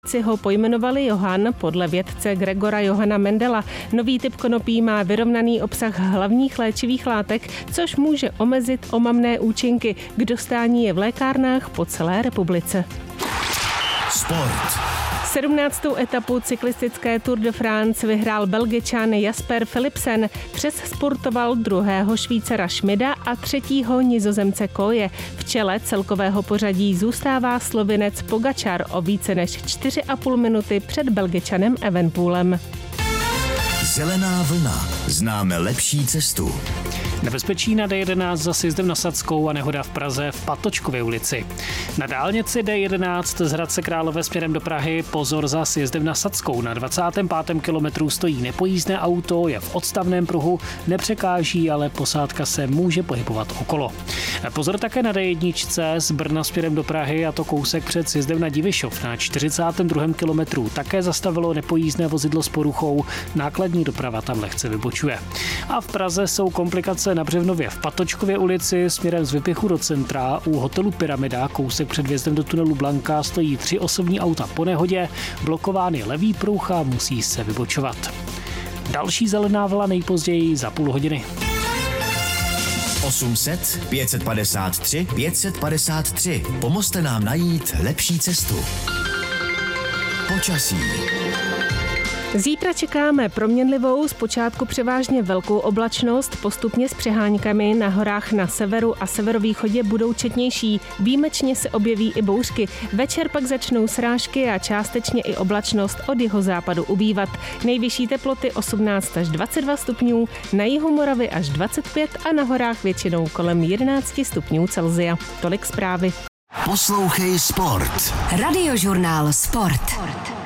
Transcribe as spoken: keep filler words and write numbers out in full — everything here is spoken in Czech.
Si ho pojmenovali Johann podle vědce Gregora Johanna Mendela. Nový typ konopí má vyrovnaný obsah hlavních léčivých látek, což může omezit omamné účinky. K dostání je v lékárnách po celé republice. Sport. sedmnáctou etapu cyklistické Tour de France vyhrál Belgičan Jasper Philipsen. Přes sportoval druhého Švýcara Schmida a třetího Nizozemce Koje. V čele celkového pořadí zůstává Slovinec Pogačar o více než čtyři a půl minuty před Belgičanem Evenepoelem. Zelená vlna. Známe lepší cestu. Nebezpečí na D jedenáct za sjezdem na Sadskou a nehoda v Praze v Patočkově ulici. Na dálnici D jedenáct z Hradce Králové směrem do Prahy pozor za sjezdem na Sadskou. Na dvacátém pátém kilometru stojí nepojízdné auto, je v odstavném pruhu, nepřekáží, ale posádka se může pohybovat okolo. Pozor také na D jedna z Brna směrem do Prahy, a to kousek před sjezdem na Divišov. Na čtyřicátém druhém kilometru také zastavilo nepojízdné vozidlo s poruchou, nákladní doprava tam lehce vybočuje. A v Praze jsou komplikace na Břevnově v Patočkově ulici směrem z Vypichu do centra. U hotelu Pyramida kousek před vjezdem do tunelu Blanka stojí tři osobní auta po nehodě, blokován je levý pruh a musí se vybočovat. Další zelená vlna nejpozději za půl hodiny. osm set, pět set padesát tři, pět set padesát tři. Pomozte nám najít lepší cestu. Počasí. Zítra čekáme proměnlivou, zpočátku převážně velkou oblačnost, postupně s přeháňkami. Na horách na severu a severovýchodě budou četnější. Výjimečně se objeví i bouřky. Večer pak začnou srážky a částečně i oblačnost od jihozápadu ubývat. Nejvyšší teploty osmnáct až dvacet dva stupňů, na jihu Moravy až dvacet pět a na horách většinou kolem jedenáct stupňů Celsia. Tolik zprávy. Poslouchej Sport. Radiožurnál Sport.